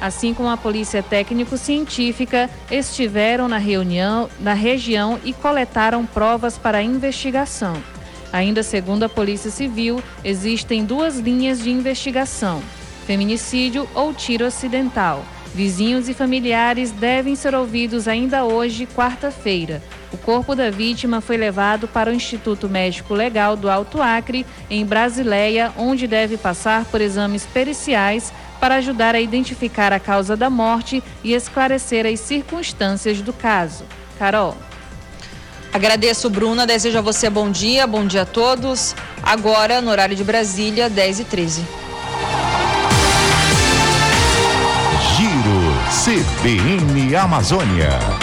assim como a Polícia Técnico-Científica, estiveram na região e coletaram provas para a investigação. Ainda segundo a Polícia Civil, existem 2 linhas de investigação: feminicídio ou tiro acidental. Vizinhos e familiares devem ser ouvidos ainda hoje, quarta-feira. O corpo da vítima foi levado para o Instituto Médico Legal do Alto Acre, em Brasileia, onde deve passar por exames periciais para ajudar a identificar a causa da morte e esclarecer as circunstâncias do caso. Carol. Agradeço, Bruna. Desejo a você bom dia a todos. Agora, no horário de Brasília, 10h13. Giro CBN Amazônia.